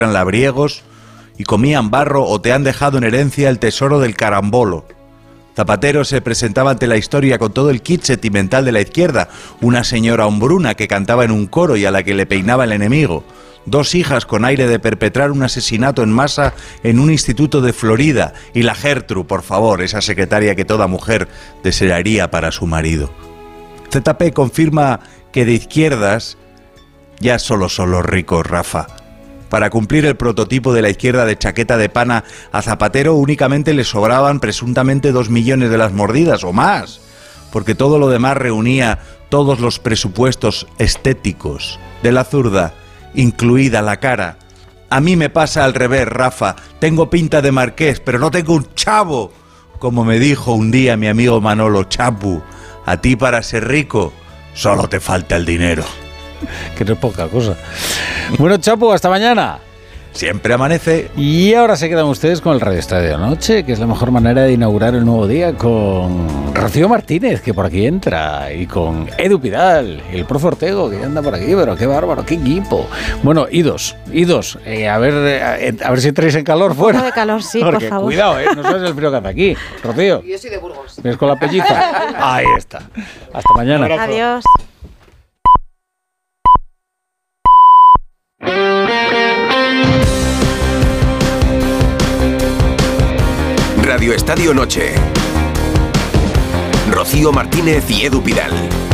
eran labriegos y comían barro o te han dejado en herencia el tesoro del carambolo. Zapatero se presentaba ante la historia con todo el kit sentimental de la izquierda, una señora hombruna que cantaba en un coro y a la que le peinaba el enemigo, 2 hijas con aire de perpetrar un asesinato en masa en un instituto de Florida y la Gertrude, por favor, esa secretaria que toda mujer desearía para su marido. ZP confirma que de izquierdas ya solo son los ricos, Rafa. Para cumplir el prototipo de la izquierda de chaqueta de pana, a Zapatero únicamente le sobraban presuntamente 2 millones de las mordidas o más, porque todo lo demás reunía todos los presupuestos estéticos de la zurda, incluida la cara. A mí me pasa al revés, Rafa. Tengo pinta de marqués, pero no tengo un chavo. Como me dijo un día mi amigo Manolo: Chapu, a ti para ser rico solo te falta el dinero. Que no es poca cosa. Bueno, Chapu, hasta mañana. Siempre amanece. Y ahora se quedan ustedes con el Radio Estadio de Noche, que es la mejor manera de inaugurar el nuevo día, con Rocío Martínez, que por aquí entra, y con Edu Pidal, y el profe Ortego, que ya anda por aquí, pero qué bárbaro, qué equipo. Bueno, idos, a ver si entráis en calor fuera. Un poco de calor, sí, porque, por favor. cuidado, no sabes el frío que hace aquí. Rocío. Yo soy de Burgos. ¿Ves con la pelliza? Ahí está. Hasta mañana. Adiós. Radio Estadio Noche. Rocío Martínez y Edu Pidal.